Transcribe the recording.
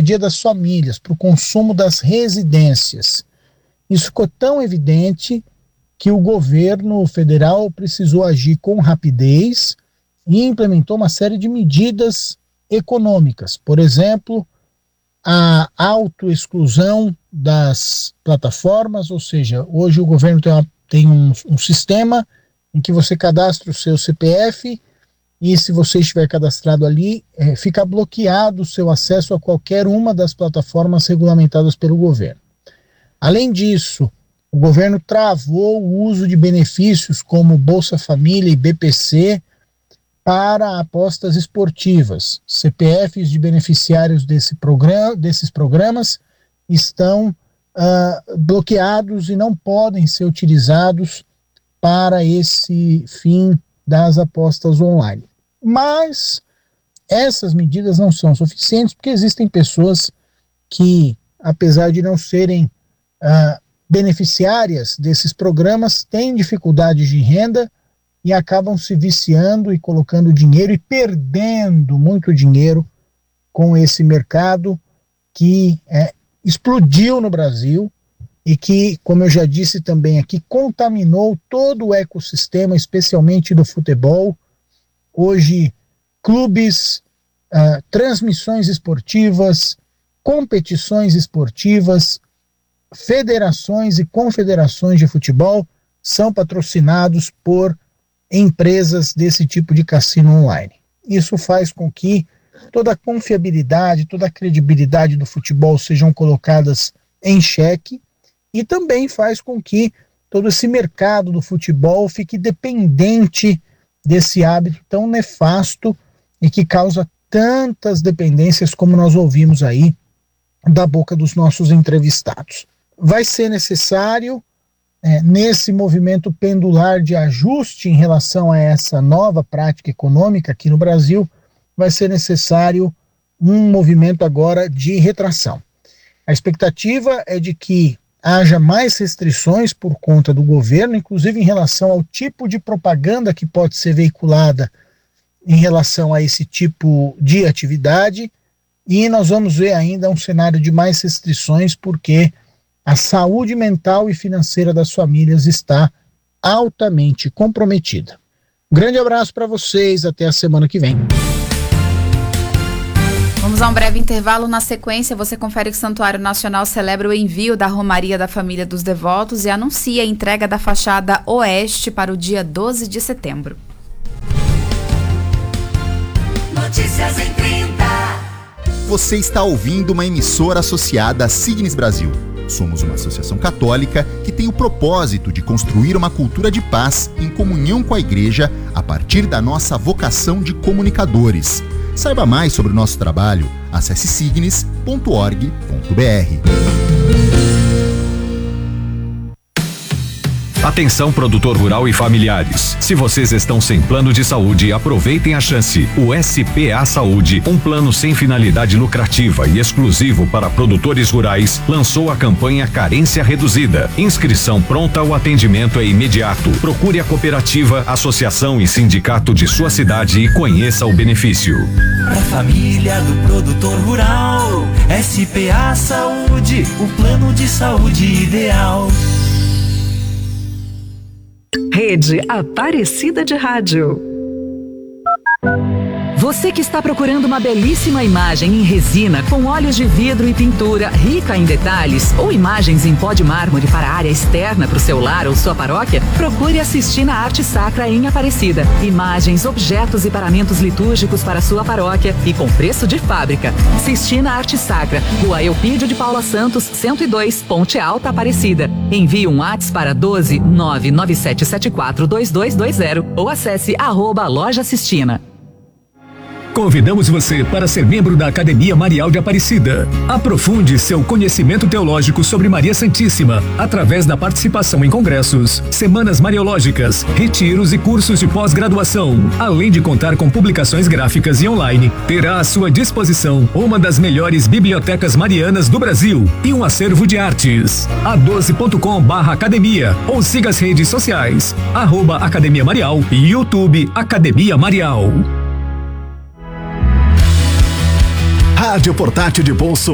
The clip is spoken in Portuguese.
dia das famílias, para o consumo das residências. Isso ficou tão evidente que o governo federal precisou agir com rapidez e implementou uma série de medidas econômicas. Por exemplo, a autoexclusão das plataformas, ou seja, hoje o governo tem um sistema em que você cadastra o seu CPF e, se você estiver cadastrado ali, fica bloqueado o seu acesso a qualquer uma das plataformas regulamentadas pelo governo. Além disso, o governo travou o uso de benefícios como Bolsa Família e BPC para apostas esportivas. CPFs de beneficiários desses programas estão bloqueados e não podem ser utilizados para esse fim das apostas online. Mas essas medidas não são suficientes, porque existem pessoas que, apesar de não serem beneficiárias desses programas, têm dificuldades de renda e acabam se viciando e colocando dinheiro e perdendo muito dinheiro com esse mercado que explodiu no Brasil e que, como eu já disse também aqui, contaminou todo o ecossistema, especialmente do futebol. Hoje, clubes, transmissões esportivas, competições esportivas, federações e confederações de futebol são patrocinados por empresas desse tipo de cassino online. Isso faz com que toda a confiabilidade, toda a credibilidade do futebol sejam colocadas em xeque e também faz com que todo esse mercado do futebol fique dependente desse hábito tão nefasto e que causa tantas dependências como nós ouvimos aí da boca dos nossos entrevistados. Vai ser necessário, nesse movimento pendular de ajuste em relação a essa nova prática econômica aqui no Brasil, vai ser necessário um movimento agora de retração. A expectativa é de que haja mais restrições por conta do governo, inclusive em relação ao tipo de propaganda que pode ser veiculada em relação a esse tipo de atividade, e nós vamos ver ainda um cenário de mais restrições, porque a saúde mental e financeira das famílias está altamente comprometida. Um grande abraço para vocês, até a semana que vem. Vamos a um breve intervalo. Na sequência, você confere que o Santuário Nacional celebra o envio da Romaria da Família dos Devotos e anuncia a entrega da fachada oeste para o dia 12 de setembro. Notícias em 30. Você está ouvindo uma emissora associada à Signes Brasil. Somos uma associação católica que tem o propósito de construir uma cultura de paz em comunhão com a Igreja a partir da nossa vocação de comunicadores. Saiba mais sobre o nosso trabalho, acesse signes.org.br. Atenção, produtor rural e familiares. Se vocês estão sem plano de saúde, aproveitem a chance. O SPA Saúde, um plano sem finalidade lucrativa e exclusivo para produtores rurais, lançou a campanha Carência Reduzida. Inscrição pronta, o atendimento é imediato. Procure a cooperativa, associação e sindicato de sua cidade e conheça o benefício. Pra família do produtor rural, SPA Saúde, o plano de saúde ideal. Rede Aparecida de Rádio. Você que está procurando uma belíssima imagem em resina com óleos de vidro e pintura rica em detalhes ou imagens em pó de mármore para a área externa para o seu lar ou sua paróquia, procure assistir na Arte Sacra em Aparecida. Imagens, objetos e paramentos litúrgicos para sua paróquia e com preço de fábrica. Assistir na Arte Sacra, Rua Eupídio de Paula Santos, 102, Ponte Alta, Aparecida. Envie um WhatsApp para 12 99774 2220 ou acesse @Loja Sistina. Convidamos você para ser membro da Academia Marial de Aparecida. Aprofunde seu conhecimento teológico sobre Maria Santíssima através da participação em congressos, semanas mariológicas, retiros e cursos de pós-graduação. Além de contar com publicações gráficas e online, terá à sua disposição uma das melhores bibliotecas marianas do Brasil e um acervo de artes. a12.com/academia ou siga as redes sociais @Academia Marial e YouTube Academia Marial. Rádio Portátil de Bolso